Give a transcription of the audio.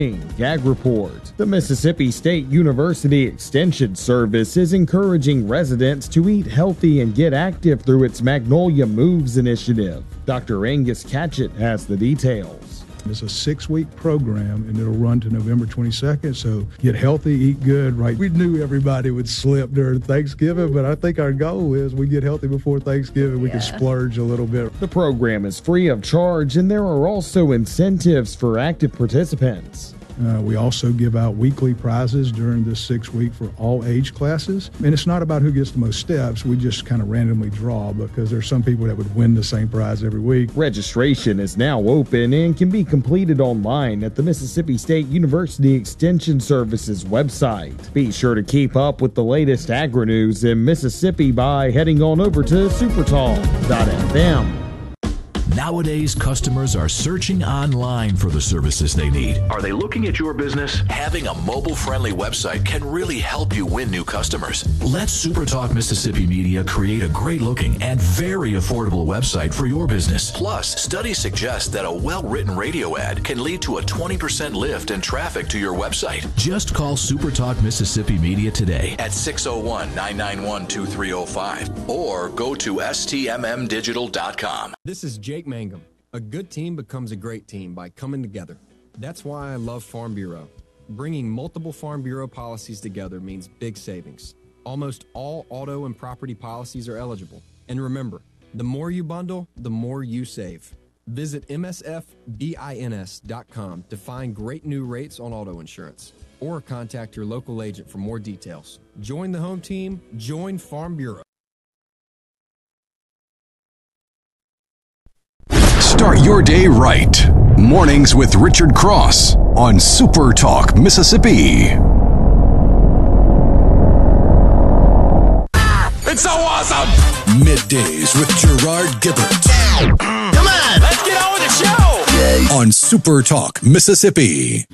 Gag Report. The Mississippi State University Extension Service is encouraging residents to eat healthy and get active through its Magnolia Moves initiative. Dr. Angus Catchett has the details. It's a 6-week program, and it'll run to November 22nd, so get healthy, eat good, right? We knew everybody would slip during Thanksgiving, but I think our goal is we get healthy before Thanksgiving. We can splurge a little bit. The program is free of charge, and there are also incentives for active participants. We also give out weekly prizes during this 6 week for all age classes. And it's not about who gets the most steps. We just kind of randomly draw because there's some people that would win the same prize every week. Registration is now open and can be completed online at the Mississippi State University Extension Service's website. Be sure to keep up with the latest agri-news in Mississippi by heading on over to supertalk.fm. Nowadays, customers are searching online for the services they need. Are they looking at your business? Having a mobile-friendly website can really help you win new customers. Let SuperTalk Mississippi Media create a great-looking and very affordable website for your business. Plus, studies suggest that a well-written radio ad can lead to a 20% lift in traffic to your website. Just call SuperTalk Mississippi Media today at 601-991-2305 or go to stmmdigital.com. This is Jake Mangum. A good team becomes a great team by coming together. That's why I love Farm Bureau. Bringing multiple Farm Bureau policies together means big savings. Almost all auto and property policies are eligible. And remember, the more you bundle, the more you save. Visit msfbins.com to find great new rates on auto insurance. Or contact your local agent for more details. Join the home team. Join Farm Bureau. Start your day right. Mornings with Richard Cross on Super Talk Mississippi. It's so awesome! Middays with Gerard Gibbert. Come on, let's get on with the show! On Super Talk Mississippi.